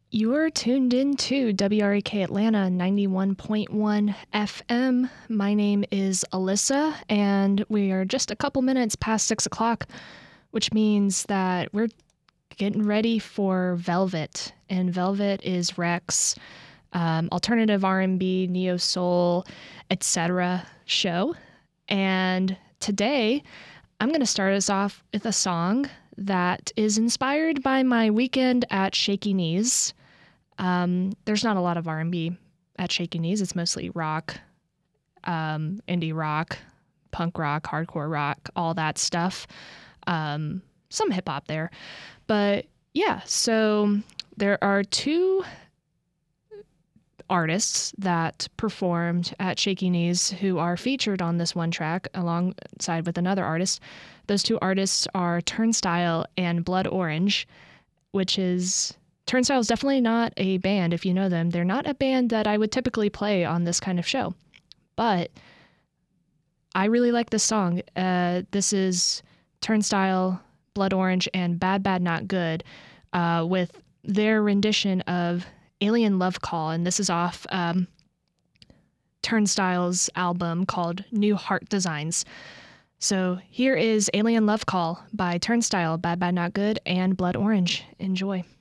You're tuned into WREK Atlanta 91.1 FM. My name is Alyssa, and we are just a couple minutes past 6 o'clock, which means that we're getting ready for Velvet. And Velvet is Rex, alternative R&B, neo soul, etc. show. And today, I'm going to start us off with a song that is inspired by my weekend at Shaky Knees. There's not a lot of R&B at Shaky Knees. It's mostly rock, indie rock, punk rock, hardcore rock, all that stuff. Some hip hop there. But yeah, so there are two artists that performed at Shaky Knees who are featured on this one track alongside with another artist. Those two artists are Turnstile and Blood Orange, which is... Turnstile is definitely not a band, if you know them. They're not a band that I would typically play on this kind of show. But I really like this song. This is Turnstile, Blood Orange, and Bad Bad Not Good with their rendition of Alien Love Call. And this is off Turnstile's album called New Heart Designs. So here is Alien Love Call by Turnstile, Bad Bad Not Good, and Blood Orange. Enjoy.